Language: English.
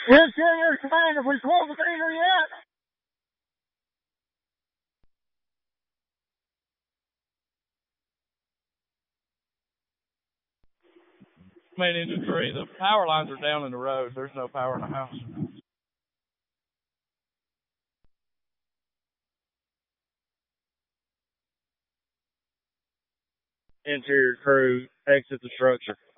Interior command, if we close the danger yet? Main engine 3, the power lines are down in the road. There's no power in the house. Interior crew, exit the structure.